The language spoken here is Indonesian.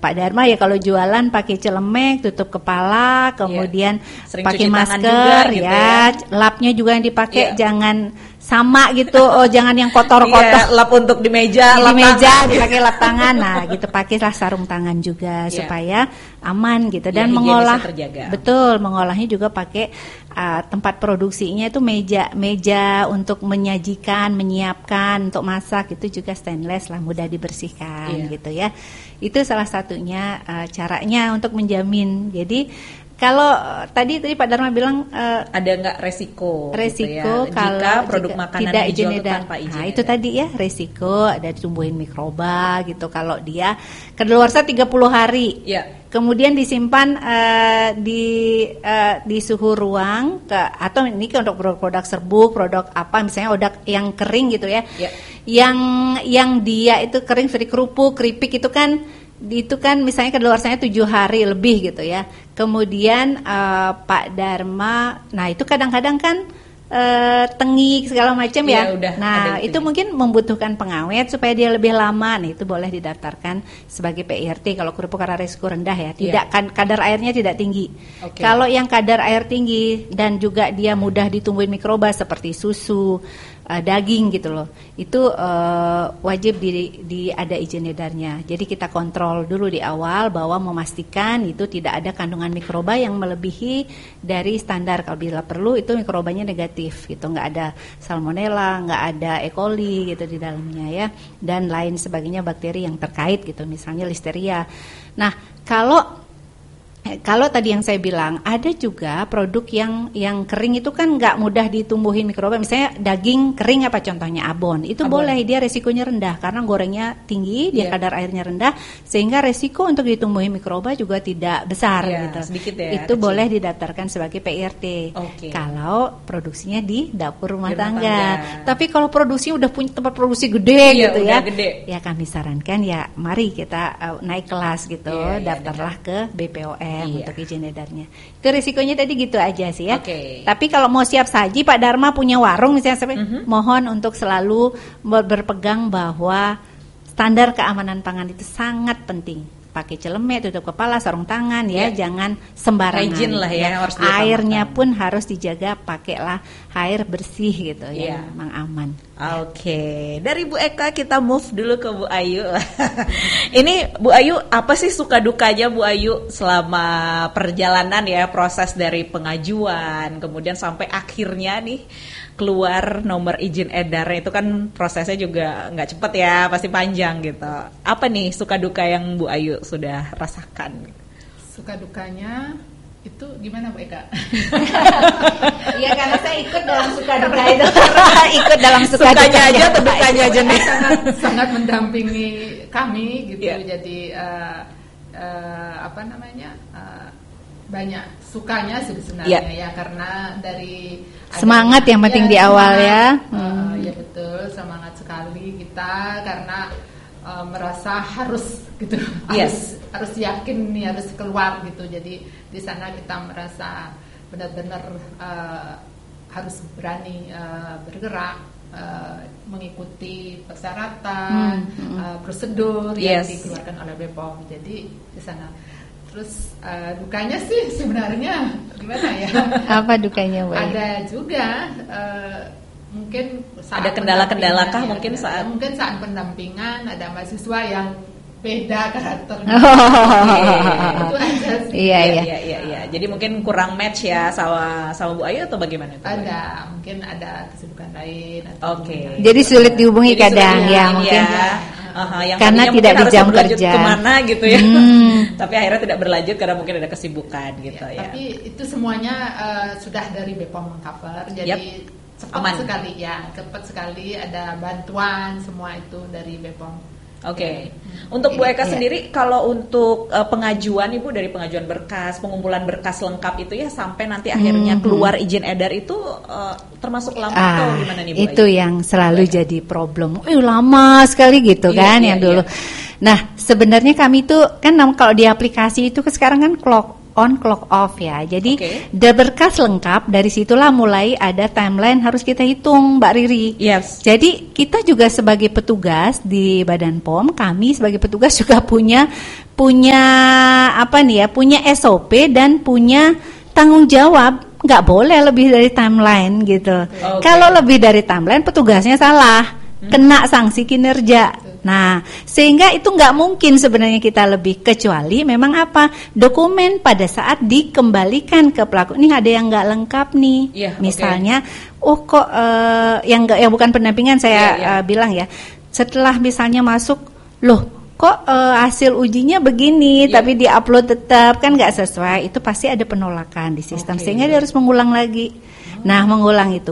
Pak Dharma ya kalau jualan pakai celemek, tutup kepala, kemudian pakai masker gitu ya. Lapnya juga yang dipakai jangan sama gitu, jangan yang kotor-kotor. Lap untuk di meja, dipakai lap tangan. Nah, gitu pakailah sarung tangan juga supaya aman gitu dan mengolahnya juga pakai tempat produksinya itu meja untuk menyajikan, menyiapkan untuk masak itu juga stainless lah, mudah dibersihkan gitu ya. Itu salah satunya caranya untuk menjamin. Jadi kalau tadi Pak Dharma bilang ada nggak resiko gitu ya, kalau jika produk makanan tidak dijual tanpa izin itu tadi ya resiko ada ditumbuhin mikroba gitu kalau dia kedaluarsa 30 hari kemudian disimpan di suhu ruang atau ini untuk produk serbuk, produk apa misalnya produk yang kering gitu ya. Yang dia itu kering seperti kerupuk, keripik itu kan misalnya kedaluarsanya 7 hari lebih gitu ya. Kemudian Pak Dharma, nah itu kadang-kadang kan tengik segala macam ya. Nah itu mungkin membutuhkan pengawet supaya dia lebih lama. Nah itu boleh didaftarkan sebagai PIRT kalau kerupuk karena risiko rendah ya. Tidak kadar airnya tidak tinggi. Kalau yang kadar air tinggi dan juga dia mudah ditumbuhin mikroba seperti susu, daging gitu loh, itu wajib ada izin edarnya. Jadi kita kontrol dulu di awal bahwa memastikan itu tidak ada kandungan mikroba yang melebihi dari standar. Kalau bila perlu itu mikrobanya negatif gitu, nggak ada salmonella, nggak ada E. coli gitu di dalamnya ya, dan lain sebagainya bakteri yang terkait gitu, misalnya listeria. Nah kalau tadi yang saya bilang ada juga produk yang kering itu kan nggak mudah ditumbuhin mikroba, misalnya daging kering apa contohnya abon itu boleh, dia resikonya rendah karena gorengnya tinggi, dia kadar airnya rendah sehingga resiko untuk ditumbuhin mikroba juga tidak besar gitu. Sedikit ya, itu kecil. Boleh didaftarkan sebagai PIRT kalau produksinya di dapur rumah tangga. Tapi kalau produksinya udah punya tempat produksi gede gitu ya, ya kami sarankan ya mari kita naik kelas gitu, daftarlah ke BPOM untuk izin edarnya. Itu risikonya tadi gitu aja sih ya. Tapi kalau mau siap saji Pak Dharma punya warung misalnya mohon untuk selalu berpegang bahwa standar keamanan pangan itu sangat penting. Pakai celemek, tutup kepala, sarung tangan ya, jangan sembarangan. Hygiene lah ya, harus airnya pun harus dijaga, pakailah air bersih gitu ya, memang aman. Dari Bu Eka kita move dulu ke Bu Ayu. Ini Bu Ayu, apa sih suka dukanya Bu Ayu selama perjalanan ya, proses dari pengajuan kemudian sampai akhirnya nih keluar nomor izin edar, itu kan prosesnya juga nggak cepat ya, pasti panjang gitu. Apa nih suka duka yang Bu Ayu sudah rasakan? Suka dukanya itu gimana Bu Eka? Iya karena saya ikut dalam suka duka itu. Ikut dalam suka dukanya aja atau dukanya aja nih? Sangat mendampingi kami gitu. Jadi banyak sukanya sebenarnya ya karena dari semangat yang penting di awal ya. Ya betul, semangat sekali kita karena merasa harus gitu, harus yakin nih harus keluar gitu. Jadi di sana kita merasa benar-benar harus berani bergerak, mengikuti persyaratan, prosedur yang dikeluarkan oleh BPOM. Jadi di sana. Terus dukanya sih sebenarnya gimana ya? Apa dukanya Bu? Ada juga mungkin ada kendala-kendala kah mungkin saat pendampingan ada mahasiswa yang beda karakternya. Itu aja sih. Iya. Jadi mungkin kurang match ya sama Bu Ayu atau bagaimana? Mungkin ada kesibukan lain. Jadi sulit dihubungi kadang ya mungkin. Yang karena tidak di jam kerja kemana gitu ya. Tapi akhirnya tidak berlanjut karena mungkin ada kesibukan gitu ya. Tapi itu semuanya sudah dari BPOM mengcover, jadi cepat sekali ada bantuan semua itu dari BPOM. Untuk Bu Eka sendiri, kalau untuk pengajuan Ibu dari pengajuan berkas, pengumpulan berkas lengkap itu ya sampai nanti akhirnya keluar izin edar itu termasuk lama atau gimana nih Bu? Itu yang selalu jadi problem. Lama sekali gitu kan yang dulu. Nah sebenarnya kami itu kan kalau di aplikasi itu sekarang kan on clock off ya. Jadi berkas lengkap, dari situlah mulai ada timeline harus kita hitung, Mbak Riri. Yes. Jadi kita juga sebagai petugas di Badan POM, kami sebagai petugas juga punya punya SOP dan punya tanggung jawab. Nggak boleh lebih dari timeline gitu. Kalau lebih dari timeline, petugasnya salah, kena sanksi kinerja. Nah, sehingga itu nggak mungkin sebenarnya kita lebih, kecuali memang dokumen pada saat dikembalikan ke pelaku. Ini ada yang nggak lengkap nih, misalnya, yang bukan pendampingan saya bilang ya. Setelah misalnya masuk, kok hasil ujinya begini, tapi diupload tetap kan nggak sesuai, itu pasti ada penolakan di sistem, sehingga dia harus mengulang lagi. Nah, mengulang itu